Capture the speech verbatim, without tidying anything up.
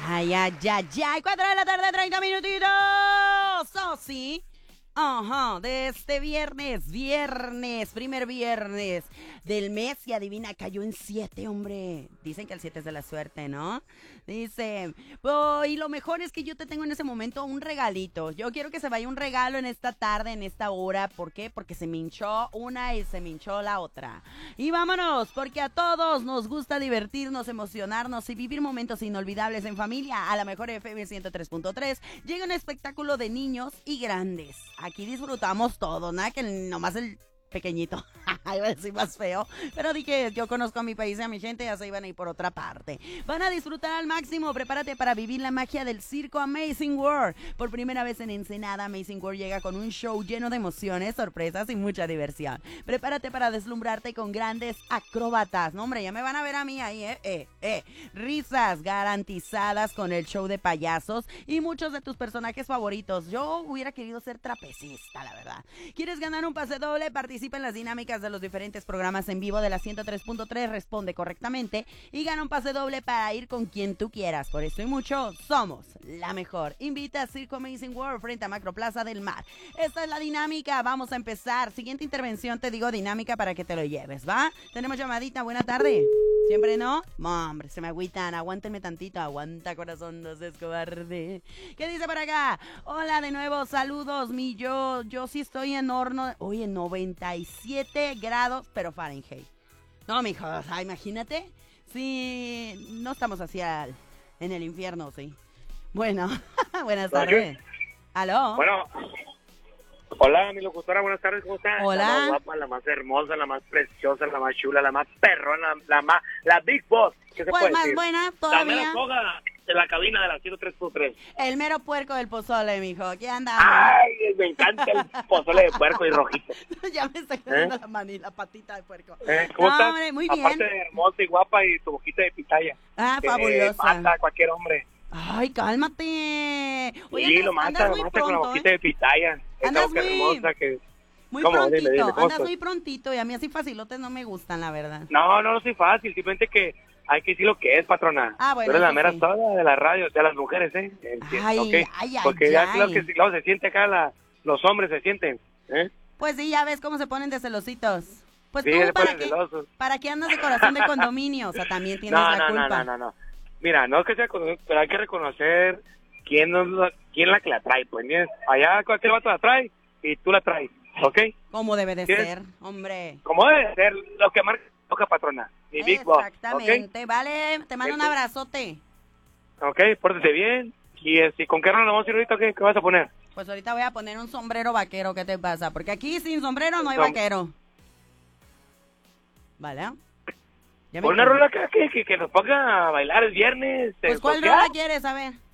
Ay, ay, ay, ay, cuatro de la tarde, treinta minutitos. Oh, sí. Ajá, de este viernes, viernes, primer viernes del mes y adivina, cayó en siete, hombre. Dicen que el siete es de la suerte, ¿no? Dicen, oh, y lo mejor es que yo te tengo en ese momento un regalito. Yo quiero que se vaya un regalo en esta tarde, en esta hora. ¿Por qué? Porque se me hinchó una y se me hinchó la otra. Y vámonos, porque a todos nos gusta divertirnos, emocionarnos y vivir momentos inolvidables en familia. A la mejor F M ciento tres punto tres llega un espectáculo de niños y grandes. Aquí disfrutamos todo, nada que nomás el pequeñito. Iba a decir más feo, pero dije, yo conozco a mi país y a mi gente, ya se iban a ir por otra parte. Van a disfrutar al máximo, prepárate para vivir la magia del circo Amazing World. Por primera vez en Ensenada, Amazing World llega con un show lleno de emociones, sorpresas y mucha diversión. Prepárate para deslumbrarte con grandes acróbatas. No, hombre, ya me van a ver a mí ahí, eh, eh, eh. Risas garantizadas con el show de payasos y muchos de tus personajes favoritos. Yo hubiera querido ser trapecista, la verdad. ¿Quieres ganar un pase doble? Participa en las dinámicas de los diferentes programas en vivo de la ciento tres punto tres, responde correctamente y gana un pase doble para ir con quien tú quieras. Por esto y mucho, somos la mejor. Invita a Circo Amazing World frente a Macroplaza del Mar. Esta es la dinámica, vamos a empezar. Siguiente intervención, te digo dinámica para que te lo lleves, ¿va? Tenemos llamadita, buena tarde. ¿Siempre no? No, hombre, se me agüitan, aguántenme tantito, aguanta corazón, no seas cobarde. ¿Qué dice por acá? Hola de nuevo, saludos, mi yo, yo sí estoy en horno, oye, noventa y siete grados, pero Fahrenheit. No, mijo, o sea, imagínate, sí, no estamos así al, en el infierno, sí. Bueno, buenas tardes. ¿Aló? Bueno, hola, mi locutora, buenas tardes, ¿cómo estás? Hola. La más guapa, la más hermosa, la más preciosa, la más chula, la más perrona, la, la más, la Big Boss. ¿Qué se Pues puede más decir? buena La todavía. mera toga de la cabina de la ciento tres punto tres. El mero puerco del pozole, mijo, ¿qué andamos? Ay, me encanta el pozole de puerco y rojito. Ya me está quedando ¿Eh? la manita, la patita de puerco. ¿Eh? ¿Cómo No, estás? hombre, muy bien. Aparte de hermosa y guapa y tu boquita de pitaya. Ah, que fabulosa. mata a cualquier hombre. Ay, cálmate. Oye, Sí, andas, lo mata, andas lo muy mata con la pronto, boquita ¿eh? de pitaya. Esa Andas boca muy- hermosa que... Muy ¿Cómo? Dile, prontito, dile, ¿cómo andas estás? muy prontito y a mí así facilotes no me gustan, la verdad. No, no, no soy fácil, simplemente que hay que decir lo que es, patrona. Ah, bueno, Tú eres la eso mera sí. toda de la radio, de las mujeres, ¿eh? Entiendo, Ay, ¿ok? ay, ay, Porque ya ay. creo que si- luego se siente acá, la, los hombres se sienten, ¿eh? Pues sí, ya ves cómo se ponen de celositos. Pues Sí, tú, se ¿para ponen qué, celosos. ¿para qué andas de corazón de condominio? O sea, también tienes No, la no, no, culpa. no, no, no. Mira, no es que sea conocido, pero hay que reconocer quién, nos la, quién la que la trae, pues, ¿entiendes? Allá cualquier vato la trae y tú la traes, ¿ok? Como debe de ¿Quieres? ser, hombre. Como debe ser, lo que marca toca, patrona. Mi Big Boss, ¿ok? Exactamente, vale, te mando un Este- abrazote. Ok, pórtese bien. Y este, ¿con qué rola nos vamos a ir ahorita? ¿Qué, qué vas a poner? Pues ahorita voy a poner un sombrero vaquero, ¿qué te pasa? Porque aquí sin sombrero no hay Som- vaquero. ¿Vale? Ya me Pon una quedé. rola que, que, que, que nos ponga a bailar el viernes. Pues eh, ¿cuál social. rola quieres? A ver.